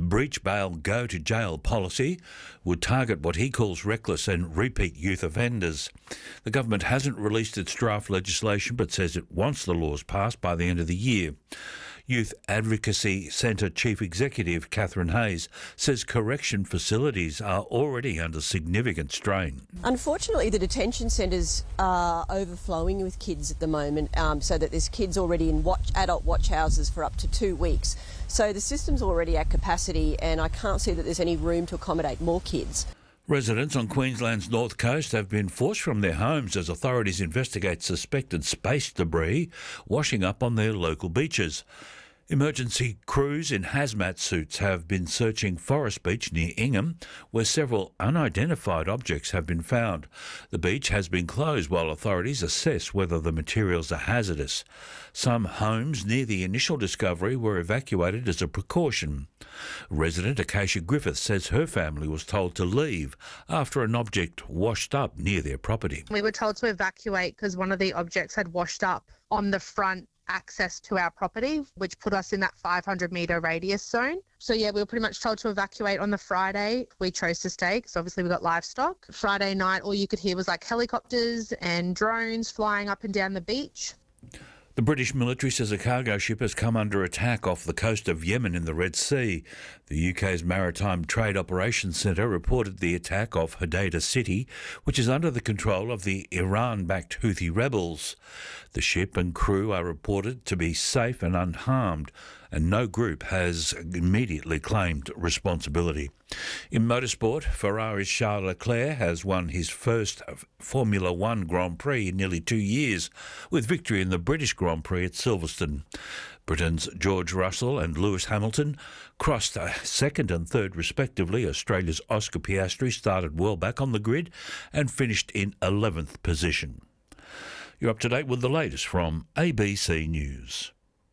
breach bail, go to jail policy would target what he calls reckless and repeat youth offenders. The government hasn't released its draft legislation but says it wants the laws passed by the end of the year. Youth Advocacy Centre Chief Executive Catherine Hayes says correction facilities are already under significant strain. Unfortunately, the detention centres are overflowing with kids at the moment, so that there's kids already in adult watch houses for up to 2 weeks. So the system's already at capacity, and I can't see that there's any room to accommodate more kids. Residents on Queensland's north coast have been forced from their homes as authorities investigate suspected space debris washing up on their local beaches. Emergency crews in hazmat suits have been searching Forest Beach near Ingham, where several unidentified objects have been found. The beach has been closed while authorities assess whether the materials are hazardous. Some homes near the initial discovery were evacuated as a precaution. Resident Acacia Griffith says her family was told to leave after an object washed up near their property. We were told to evacuate because one of the objects had washed up on the front access to our property, which put us in that 500-metre radius zone. So, we were pretty much told to evacuate on the Friday. We chose to stay because obviously we got livestock. Friday night, all you could hear was like helicopters and drones flying up and down the beach. The British military says a cargo ship has come under attack off the coast of Yemen in the Red Sea. The UK's Maritime Trade Operations Centre reported the attack off Hodeidah City, which is under the control of the Iran-backed Houthi rebels. The ship and crew are reported to be safe and unharmed, and no group has immediately claimed responsibility. In motorsport, Ferrari's Charles Leclerc has won his first Formula One Grand Prix in nearly 2 years, with victory in the British Grand Prix at Silverstone. Britain's George Russell and Lewis Hamilton crossed second and third respectively. Australia's Oscar Piastri started well back on the grid and finished in 11th position. You're up to date with the latest from ABC News.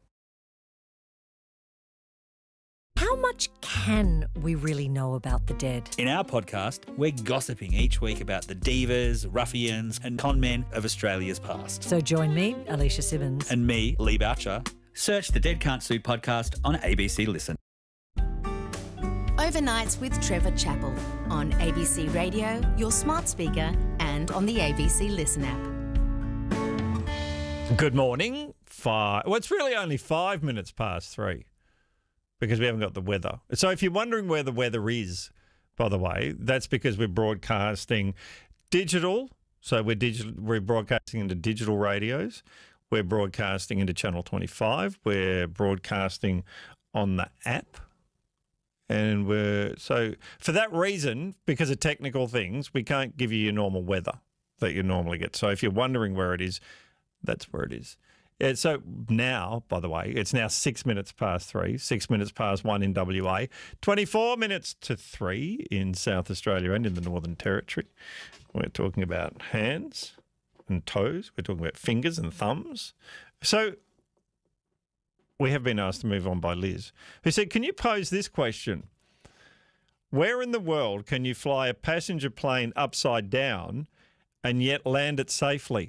How much can we really know about the dead? In our podcast, we're gossiping each week about the divas, ruffians and con men of Australia's past. So join me, Alicia Simmons. And me, Lee Boucher. Search the Dead Can't Sue podcast on ABC Listen. Overnights with Trevor Chappell on ABC Radio, your smart speaker and on the ABC Listen app. Good morning. It's really only 5 minutes past 3. Because we haven't got the weather. So if you're wondering where the weather is, by the way, that's because we're broadcasting digital. So we're broadcasting into digital radios. We're broadcasting into Channel 25. We're broadcasting on the app. And so for that reason, because of technical things, we can't give you your normal weather that you normally get. So if you're wondering where it is, that's where it is. Yeah, so now, by the way, it's now 6 minutes past 3, 6 minutes past 1 in WA, 24 minutes to 3 in South Australia and in the Northern Territory. We're talking about hands and toes. We're talking about fingers and thumbs. So we have been asked to move on by Liz, who said, can you pose this question? Where in the world can you fly a passenger plane upside down and yet land it safely?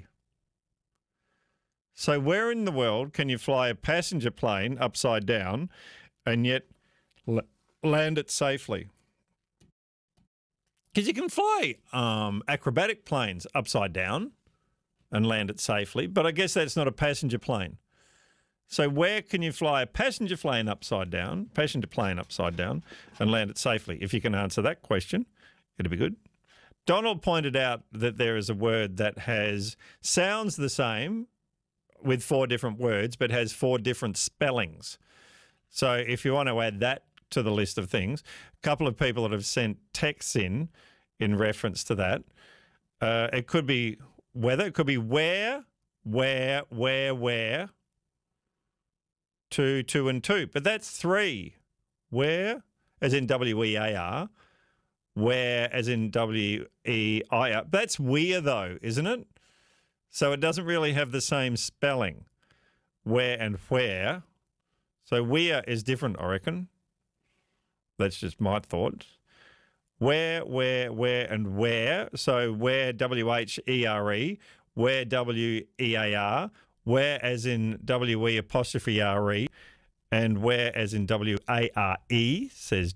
So where in the world can you fly a passenger plane upside down and yet land it safely? Because you can fly acrobatic planes upside down and land it safely, but I guess that's not a passenger plane. So where can you fly a passenger plane upside down and land it safely? If you can answer that question, it'll be good. Donald pointed out that there is a word that sounds the same with 4 different words, but has 4 different spellings. So if you want to add that to the list of things, a couple of people that have sent texts in reference to that. It could be weather. It could be where, 2, 2 and 2. But that's 3. Where, as in W-E-A-R. Where, as in W-E-I-R. That's weir, though, isn't it? So it doesn't really have the same spelling, where and where. So where is different, I reckon. That's just my thoughts. Where, and where. So where, W-H-E-R-E, where, W-E-A-R, where as in W-E apostrophe R-E, and where as in W-A-R-E, says